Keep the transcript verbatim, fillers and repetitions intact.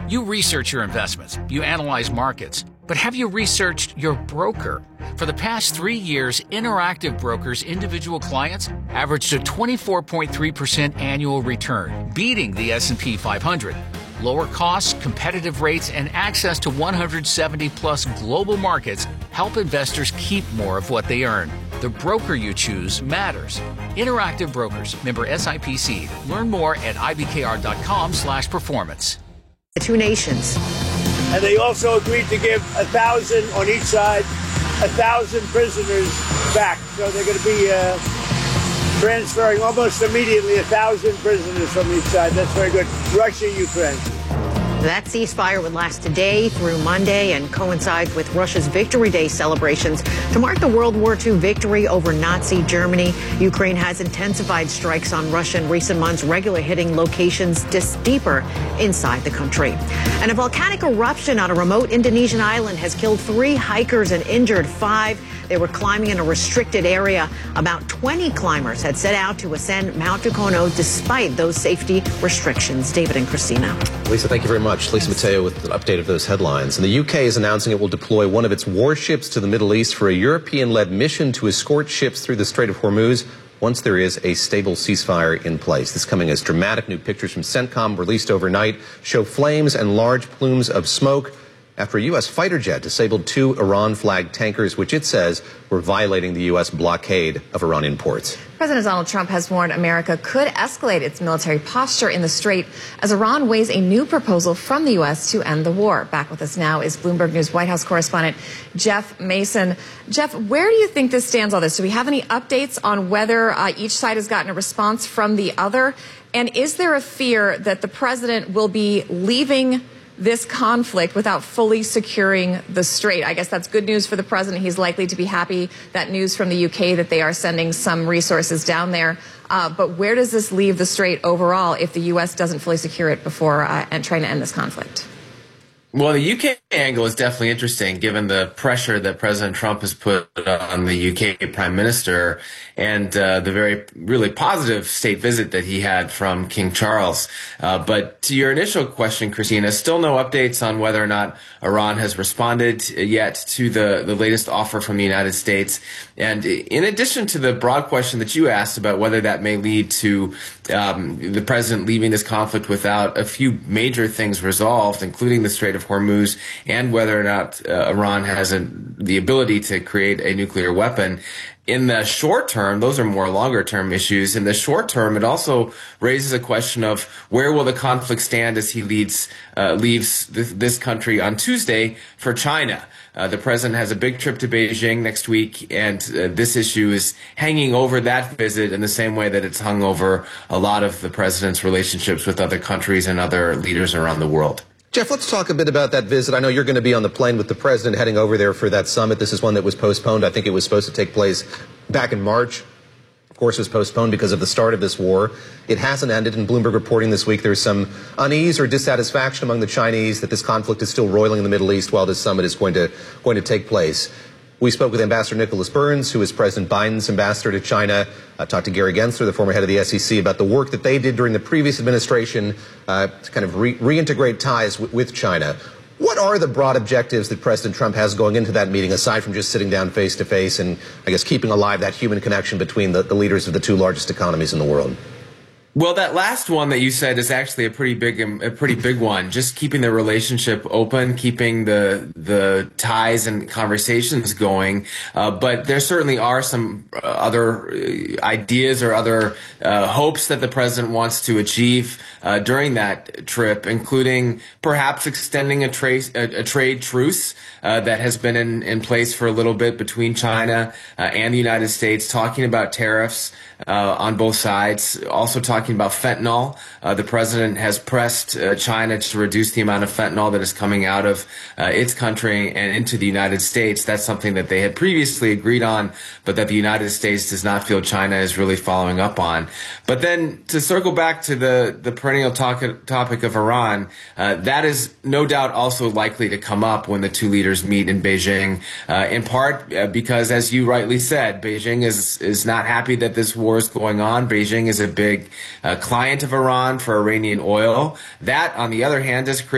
You research your investments, you analyze markets, but have you researched your broker? For the past three years, Interactive Brokers' individual clients averaged a twenty-four point three percent annual return, beating the S and P five hundred. Lower costs, competitive rates, and access to one hundred seventy plus global markets help investors keep more of what they earn. The broker you choose matters. Interactive Brokers, member S I P C. Learn more at I B K R dot com slash performance. The two nations. And they also agreed to give a thousand on each side, a thousand prisoners back. So they're going to be uh, transferring almost immediately a thousand prisoners from each side. That's very good. Russia, Ukraine. That ceasefire would last today through Monday and coincides with Russia's Victory Day celebrations to mark the World War Two victory over Nazi Germany. Ukraine has intensified strikes on Russia in recent months, regularly hitting locations just deeper inside the country. And a volcanic eruption on a remote Indonesian island has killed three hikers and injured five. They were climbing in a restricted area. About twenty climbers had set out to ascend Mount Dukono despite those safety restrictions. David and Christina. Lisa, thank you very much. Lisa Mateo with an update of those headlines. And the U K is announcing it will deploy one of its warships to the Middle East for a European-led mission to escort ships through the Strait of Hormuz once there is a stable ceasefire in place. This coming as dramatic new pictures from CENTCOM released overnight show flames and large plumes of smoke after a U S fighter jet disabled two Iran-flagged tankers, which it says were violating the U S blockade of Iranian ports. President Donald Trump has warned America could escalate its military posture in the Strait as Iran weighs a new proposal from the U S to end the war. Back with us now is Bloomberg News White House correspondent Jeff Mason. Jeff, where do you think this stands on this? Do we have any updates on whether uh, each side has gotten a response from the other? And is there a fear that the president will be leaving this conflict without fully securing the Strait? I guess that's good news for the president. He's likely to be happy. That news from the U K that they are sending some resources down there. Uh, but where does this leave the Strait overall if the U S doesn't fully secure it before uh, and trying to end this conflict? Well, the U K angle is definitely interesting, given the pressure that President Trump has put on the U K Prime Minister and uh, the very really positive state visit that he had from King Charles. Uh, but to your initial question, Christina, still no updates on whether or not Iran has responded yet to the, the latest offer from the United States. And in addition to the broad question that you asked about whether that may lead to um, the president leaving this conflict without a few major things resolved, including the Strait of Hormuz, and whether or not uh, Iran has a, the ability to create a nuclear weapon. In the short term, those are more longer term issues. In the short term, it also raises a question of where will the conflict stand as he leads, uh, leaves this, this country on Tuesday for China. Uh, the president has a big trip to Beijing next week, and uh, this issue is hanging over that visit in the same way that it's hung over a lot of the president's relationships with other countries and other leaders around the world. Jeff, let's talk a bit about that visit. I know you're going to be on the plane with the president heading over there for that summit. This is one that was postponed. I think it was supposed to take place back in March. Of course, it was postponed because of the start of this war. It hasn't ended. In Bloomberg reporting this week, there's some unease or dissatisfaction among the Chinese that this conflict is still roiling in the Middle East while this summit is going to going to take place. We spoke with Ambassador Nicholas Burns, who is President Biden's ambassador to China. Uh, talked to Gary Gensler, the former head of the S E C, about the work that they did during the previous administration uh, to kind of re- reintegrate ties w- with China. What are the broad objectives that President Trump has going into that meeting, aside from just sitting down face to face and, I guess, keeping alive that human connection between the, the leaders of the two largest economies in the world? Well, that last one that you said is actually a pretty big, a pretty big one. Just keeping the relationship open, keeping the the ties and conversations going. Uh, but there certainly are some other ideas or other uh, hopes that the president wants to achieve uh, during that trip, including perhaps extending a trade a, a trade truce uh, that has been in, in place for a little bit between China uh, and the United States, talking about tariffs uh, on both sides, also talking about fentanyl. Uh, the president has pressed uh, China to reduce the amount of fentanyl that is coming out of uh, its country and into the United States. That's something that they had previously agreed on, but that the United States does not feel China is really following up on. But then to circle back to the, the perennial talk, topic of Iran, uh, that is no doubt also likely to come up when the two leaders meet in Beijing, uh, in part uh, because, as you rightly said, Beijing is, is not happy that this war is going on. Beijing is a big uh, client of Iran for Iranian oil. That, on the other hand, has created